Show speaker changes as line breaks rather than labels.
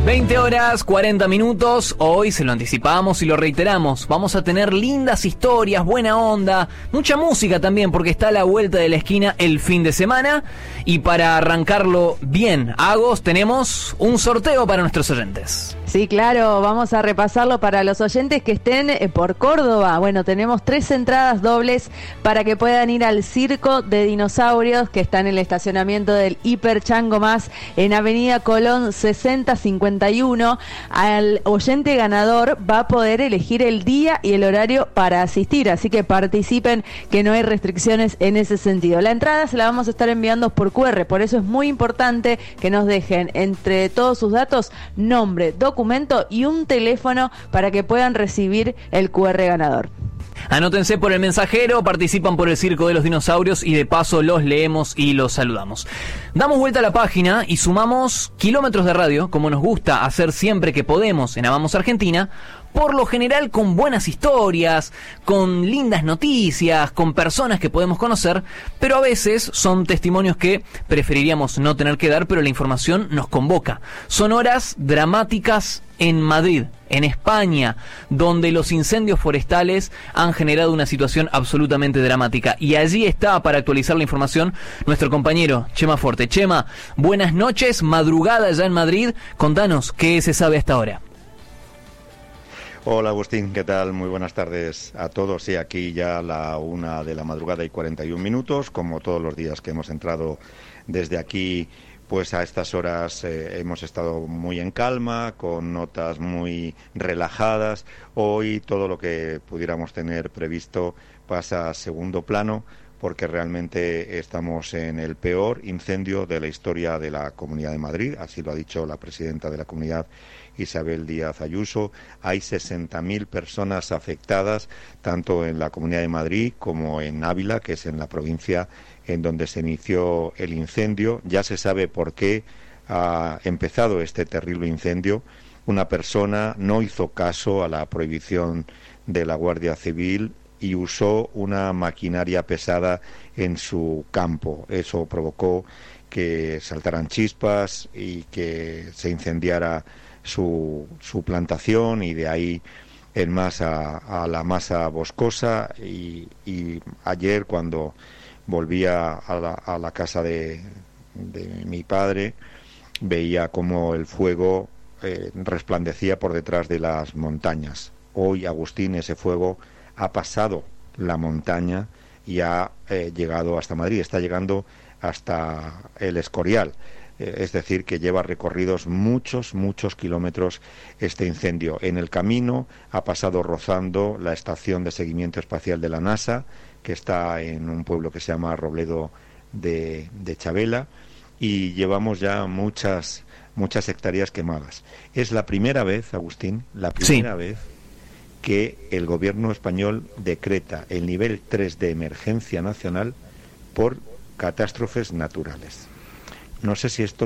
20 horas, 40 minutos, hoy se lo anticipamos y lo reiteramos, vamos a tener lindas historias, buena onda, mucha música también porque está a la vuelta de la esquina el fin de semana y para arrancarlo bien, Agos, tenemos un sorteo para nuestros oyentes.
Sí, claro, vamos a repasarlo para los oyentes que estén por Córdoba. Bueno, tenemos 3 entradas dobles para que puedan ir al Circo de Dinosaurios que está en el estacionamiento del Hiper Chango Más en Avenida Colón 6051. Al oyente ganador va a poder elegir el día y el horario para asistir, así que participen, que no hay restricciones en ese sentido. La entrada se la vamos a estar enviando por QR, por eso es muy importante que nos dejen entre todos sus datos nombre, documento y un teléfono para que puedan recibir el QR ganador.
Anótense por el mensajero, participan por el Circo de los Dinosaurios y de paso los leemos y los saludamos. Damos vuelta a la página y sumamos kilómetros de radio, como nos gusta hacer siempre que podemos en Amamos Argentina, por lo general con buenas historias, con lindas noticias, con personas que podemos conocer, pero a veces son testimonios que preferiríamos no tener que dar, pero la información nos convoca. Son horas dramáticas en Madrid, en España, donde los incendios forestales han generado una situación absolutamente dramática. Y allí está, para actualizar la información, nuestro compañero Chema Forte. Chema, buenas noches, madrugada ya en Madrid. Contanos, ¿qué se sabe hasta ahora?
Hola Agustín, ¿qué tal? Muy buenas tardes a todos. Sí, aquí ya a la 1 de la madrugada y 41 minutos, como todos los días que hemos entrado desde aquí, pues a estas horas hemos estado muy en calma, con notas muy relajadas. Hoy todo lo que pudiéramos tener previsto pasa a segundo plano, porque realmente estamos en el peor incendio de la historia de la Comunidad de Madrid, así lo ha dicho la presidenta de la Comunidad, Isabel Díaz Ayuso. Hay 60.000 personas afectadas, tanto en la Comunidad de Madrid como en Ávila, que es en la provincia en donde se inició el incendio. Ya se sabe por qué ha empezado este terrible incendio. Una persona no hizo caso a la prohibición de la Guardia Civil y usó una maquinaria pesada en su campo. Eso provocó que saltaran chispas y que se incendiara su plantación, y de ahí en masa a la masa boscosa. Y ayer, cuando volvía a la casa de mi padre, veía cómo el fuego resplandecía por detrás de las montañas. Hoy, Agustín, ese fuego ha pasado la montaña y ha llegado hasta Madrid, está llegando hasta el Escorial. Es decir, que lleva recorridos muchos kilómetros este incendio. En el camino ha pasado rozando la estación de seguimiento espacial de la NASA, que está en un pueblo que se llama Robledo de Chavela, y llevamos ya muchas hectáreas quemadas. Es la primera vez, Agustín, vez que el gobierno español decreta el nivel 3 de emergencia nacional por catástrofes naturales. No sé si esto